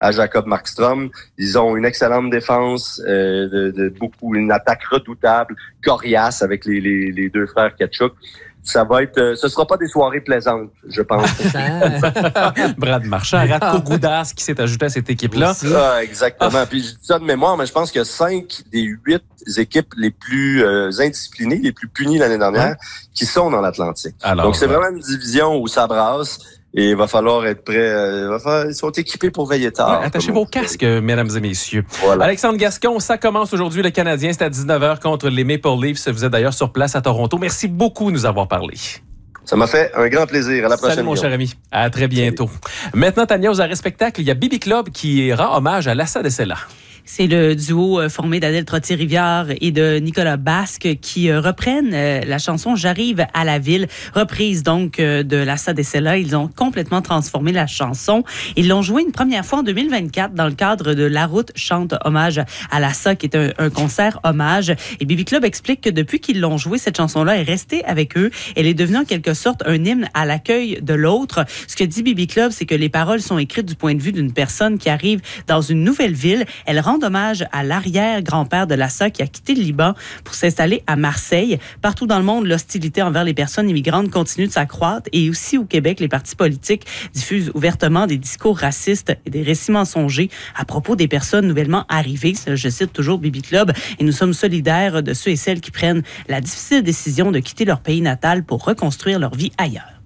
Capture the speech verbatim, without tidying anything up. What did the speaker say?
à Jacob Markstrom. Ils ont une excellente défense, euh, de, de beaucoup, une attaque redoutable, coriace avec les, les, les deux frères Tkachuk. Ça va être, euh, ce sera pas des soirées plaisantes, je pense. Brad Marchand, Radko Gudas qui s'est ajouté à cette équipe-là. Ah, exactement. Ah. Puis je dis ça de mémoire, mais je pense que cinq des huit équipes les plus euh, indisciplinées, les plus punies l'année dernière, ah. qui sont dans l'Atlantique. Alors, donc c'est ouais. vraiment une division où ça brasse. Et il va falloir être prêt. Euh, il va falloir, ils sont équipés pour veiller tard. Ouais, attachez vos casques, mesdames et messieurs. Voilà. Alexandre Gascon, ça commence aujourd'hui. Le Canadien, c'est à dix-neuf heures contre les Maple Leafs. Vous êtes d'ailleurs sur place à Toronto. Merci beaucoup de nous avoir parlé. Ça m'a fait un grand plaisir. À la prochaine. Salut, mon cher ami. À très bientôt. Salut. Maintenant, Tania, aux arrêts spectacles, il y a Bibi Club qui rend hommage à Lassa Dessela. C'est le duo formé d'Adèle Trottier-Rivière et de Nicolas Basque qui reprennent la chanson « J'arrive à la ville », reprise donc de Lassa Dessela. Ils ont complètement transformé la chanson. Ils l'ont jouée une première fois en deux mille vingt-quatre dans le cadre de La Route chante hommage à Lassa, qui est un, un concert hommage. Et Bibi Club explique que depuis qu'ils l'ont jouée, cette chanson-là est restée avec eux. Elle est devenue en quelque sorte un hymne à l'accueil de l'autre. Ce que dit Bibi Club, c'est que les paroles sont écrites du point de vue d'une personne qui arrive dans une nouvelle ville. Elle rend hommage à l'arrière-grand-père de Lassa qui a quitté le Liban pour s'installer à Marseille. Partout dans le monde, l'hostilité envers les personnes immigrantes continue de s'accroître et aussi au Québec, les partis politiques diffusent ouvertement des discours racistes et des récits mensongers à propos des personnes nouvellement arrivées. Je cite toujours Bibi Club et nous sommes solidaires de ceux et celles qui prennent la difficile décision de quitter leur pays natal pour reconstruire leur vie ailleurs.